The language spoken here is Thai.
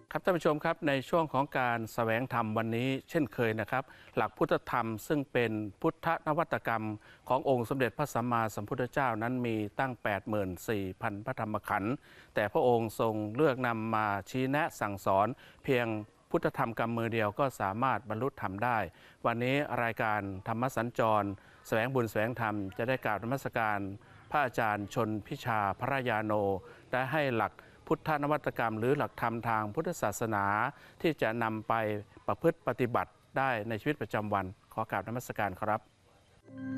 ครับท่านผู้ชมครับในช่วงของการแสวงธรรมวันนี้เช่นเคยนะครับหลักพุทธธรรมซึ่งเป็นพุทธนวัตกรรมขององค์สมเด็จพระสัมมาสัมพุทธเจ้านั้นมีตั้ง 84,000 พระธรรมขันธ์แต่พระองค์ทรงเลือกนำมาชี้แนะสั่งสอนเพียงพุทธธรรมกำมือเดียวก็สามารถบรรลุธรรมได้วันนี้รายการธรรมสัญจรแสวงบุญแสวงธรรมจะได้กราบนมัสการพระอาจารย์ชนพิชาพระยาโนได้ให้หลักพุทธนวัตกรรมหรือหลักธรรมทางพุทธศาสนาที่จะนำไปประพฤติปฏิบัติได้ในชีวิตประจำวันขอกราบนมัสการครับ